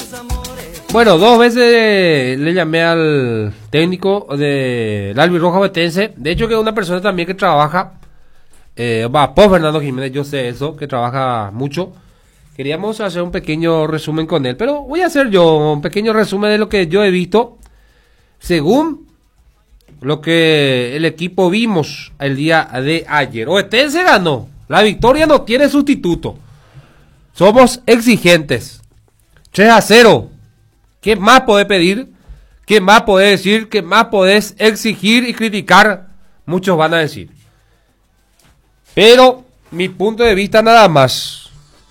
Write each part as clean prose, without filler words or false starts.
Bueno, 2 veces le llamé al técnico del Albirroja Ovetense. De hecho, que es una persona también que trabaja, por Fernando Jiménez, yo sé eso, que trabaja mucho. Queríamos hacer un pequeño resumen con él, pero voy a hacer yo un pequeño resumen de lo que yo he visto, según lo que el equipo vimos el día de ayer. Ovetense ganó, la victoria no tiene sustituto. Somos exigentes. 3-0. ¿Qué más podés pedir? ¿Qué más podés decir? ¿Qué más podés exigir y criticar? Muchos van a decir. Pero mi punto de vista nada más.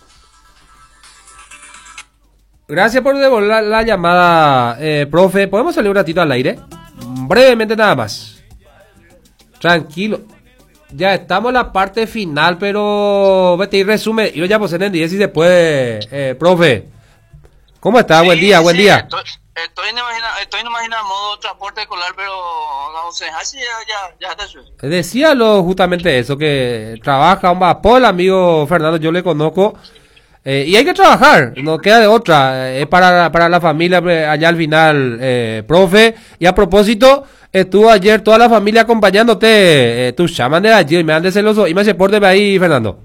Gracias por devolver la llamada, profe. ¿Podemos salir un ratito al aire? Brevemente nada más. Tranquilo. Ya estamos en la parte final, pero vete y resume. Yo ya poseen en 10 si se puede, profe. ¿Cómo está? Sí, buen día, buen día. Estoy imaginando modo transporte escolar, pero no sé, así ya te suena. Decía justamente eso, que trabaja un vapor, amigo Fernando, yo le conozco. Y hay que trabajar, no queda de otra. Es para la familia allá al final, profe. Y a propósito, estuvo ayer toda la familia acompañándote. Tus llaman de ayer, me han de celoso. Y me se porte ahí, Fernando.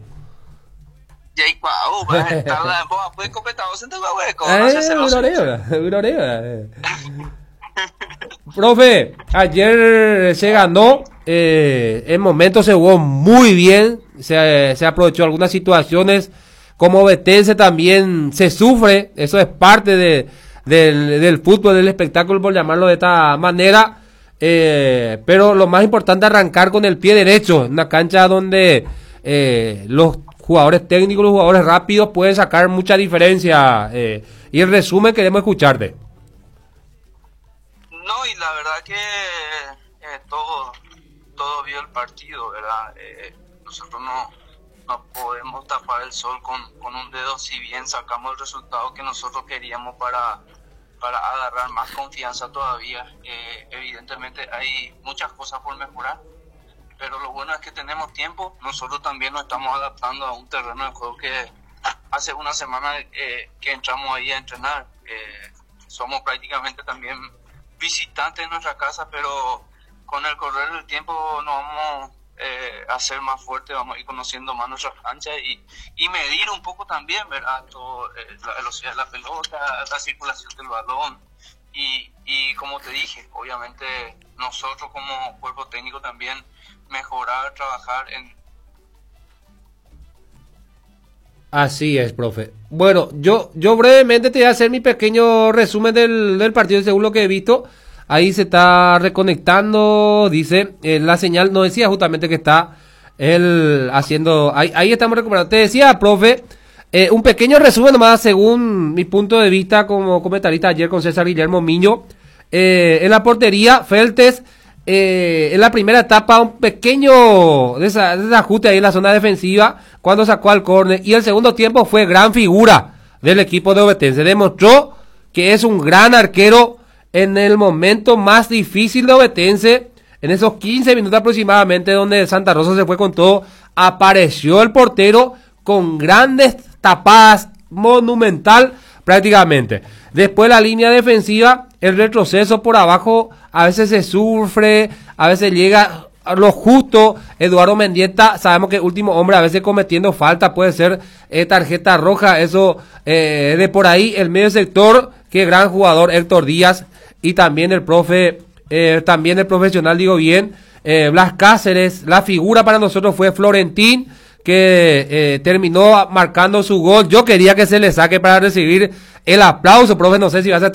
Profe, ayer se ganó, en momentos se jugó muy bien, se aprovechó algunas situaciones, como Ovetense también se sufre, eso es parte del fútbol, del espectáculo, por llamarlo de esta manera, pero lo más importante es arrancar con el pie derecho, una cancha donde los jugadores técnicos, los jugadores rápidos pueden sacar mucha diferencia. Y en resumen queremos escucharte. No, y la verdad que todo vio el partido, ¿verdad? Nosotros no podemos tapar el sol con un dedo, si bien sacamos el resultado que nosotros queríamos para agarrar más confianza todavía. Evidentemente hay muchas cosas por mejorar, pero lo bueno es que tenemos tiempo. Nosotros también nos estamos adaptando a un terreno de juego que hace una semana que entramos ahí a entrenar. Somos prácticamente también visitantes en nuestra casa, pero con el correr del tiempo nos vamos a hacer más fuertes, vamos a ir conociendo más nuestras canchas y medir un poco también, ¿verdad? La velocidad de la pelota, la circulación del balón. Y como te dije, obviamente nosotros como cuerpo técnico también mejorar, trabajar en... Así es, profe. Bueno, yo brevemente te voy a hacer mi pequeño resumen del partido según lo que he visto. Ahí se está reconectando, dice, la señal, no decía justamente que está él haciendo, ahí estamos recuperando. Te decía, profe, un pequeño resumen nomás según mi punto de vista como comentarista ayer con César Guillermo Miño. En la portería, Feltes, en la primera etapa un pequeño desajuste ahí en la zona defensiva cuando sacó al córner, y el segundo tiempo fue gran figura del equipo de Ovetense. Demostró que es un gran arquero en el momento más difícil de Ovetense, en esos 15 minutos aproximadamente donde Santa Rosa se fue con todo. Apareció el portero con grandes tapadas, monumental prácticamente. Después la línea defensiva, el retroceso por abajo, a veces se sufre, a veces llega a lo justo. Eduardo Mendieta, sabemos que último hombre, a veces cometiendo falta, puede ser tarjeta roja, eso de por ahí. El medio sector, qué gran jugador Héctor Díaz, y también el profe, también el profesional, digo bien, Blas Cáceres. La figura para nosotros fue Florentín, que terminó marcando su gol. Yo quería que se le saque para recibir el aplauso, profe, no sé si vas a